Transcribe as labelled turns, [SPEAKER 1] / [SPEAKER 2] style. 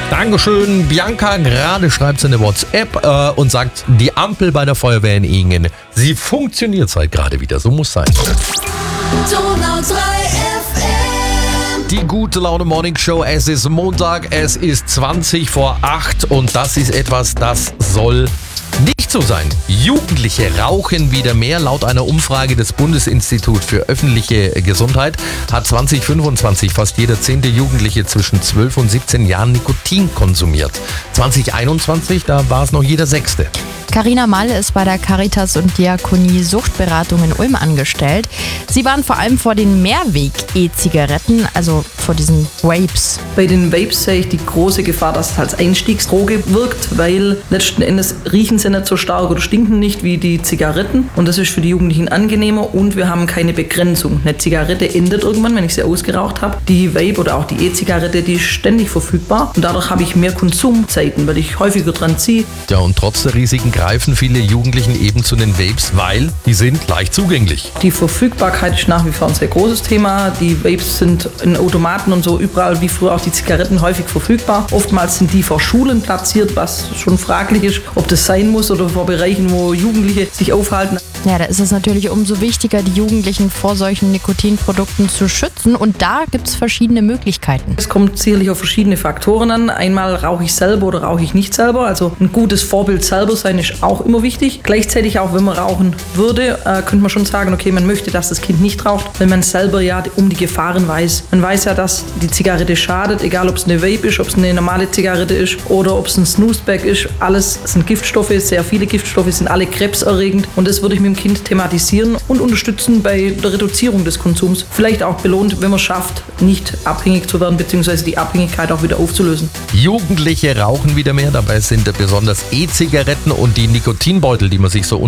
[SPEAKER 1] Dankeschön, Bianca. Gerade schreibt sie eine WhatsApp und sagt, die Ampel bei der Feuerwehr in Ehingen, sie funktioniert seit gerade wieder. So muss sein.
[SPEAKER 2] Donau 3 FM.
[SPEAKER 1] Die gute Laune Morning Show. Es ist Montag, es ist 20 vor 8 und das ist etwas, das soll nicht so sein. Jugendliche rauchen wieder mehr. Laut einer Umfrage des Bundesinstituts für öffentliche Gesundheit hat 2025 fast jeder 10. Jugendliche zwischen 12 und 17 Jahren Nikotin konsumiert. 2021, da war es noch jeder 6.
[SPEAKER 3] Carina Mall ist bei der Caritas und Diakonie Suchtberatung in Ulm angestellt. Sie waren vor allem vor den Mehrweg-E-Zigaretten, also vor diesen Vapes.
[SPEAKER 4] Bei den Vapes sehe ich die große Gefahr, dass es als Einstiegsdroge wirkt, weil letzten Endes riechen sie nicht so stark oder stinken nicht wie die Zigaretten. Und das ist für die Jugendlichen angenehmer und wir haben keine Begrenzung. Eine Zigarette endet irgendwann, wenn ich sie ausgeraucht habe. Die Vape oder auch die E-Zigarette, die ist ständig verfügbar. Und dadurch habe ich mehr Konsumzeiten, weil ich häufiger dran ziehe.
[SPEAKER 1] Ja, und trotz der Risiken greifen viele Jugendlichen eben zu den Vapes, weil die sind leicht zugänglich.
[SPEAKER 4] Die Verfügbarkeit ist nach wie vor ein sehr großes Thema. Die Vapes sind in Automaten und so überall wie früher auch die Zigaretten häufig verfügbar. Oftmals sind die vor Schulen platziert, was schon fraglich ist, ob das sein muss oder vor Bereichen, wo Jugendliche sich aufhalten.
[SPEAKER 3] Ja, da ist es natürlich umso wichtiger, die Jugendlichen vor solchen Nikotinprodukten zu schützen. Und da gibt es verschiedene Möglichkeiten.
[SPEAKER 4] Es kommt sicherlich auf verschiedene Faktoren an. Einmal rauche ich selber oder rauche ich nicht selber. Also ein gutes Vorbild selber sein ist auch immer wichtig. Gleichzeitig auch, wenn man rauchen würde, könnte man schon sagen, okay, man möchte, dass das Kind nicht raucht, weil man selber ja um die Gefahren weiß. Man weiß ja, dass die Zigarette schadet, egal ob es eine Vape ist, ob es eine normale Zigarette ist oder ob es ein Snooze-Bag ist. Alles sind Giftstoffe, sehr viele Giftstoffe, sind alle krebserregend. Und das würde ich mit dem Kind thematisieren und unterstützen bei der Reduzierung des Konsums. Vielleicht auch belohnt, wenn man es schafft, nicht abhängig zu werden, beziehungsweise die Abhängigkeit auch wieder aufzulösen.
[SPEAKER 1] Jugendliche rauchen wieder mehr, dabei sind besonders E-Zigaretten und die Nikotinbeutel, die man sich so